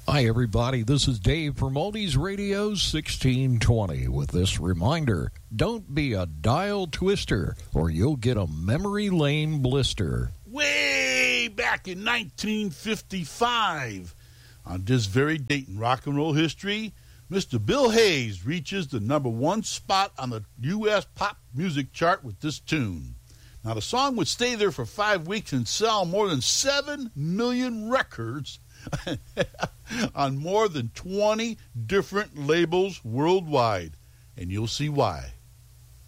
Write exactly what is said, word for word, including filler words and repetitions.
Hi, everybody. This is Dave from Oldies Radio sixteen twenty with this reminder. Don't be a dial twister or you'll get a memory lane blister. Way back in nineteen fifty-five, on this very date in rock and roll history, Mister Bill Hayes reaches the number one spot on the U S pop music chart with this tune. Now, the song would stay there for five weeks and sell more than seven million records on more than twenty different labels worldwide, and you'll see why.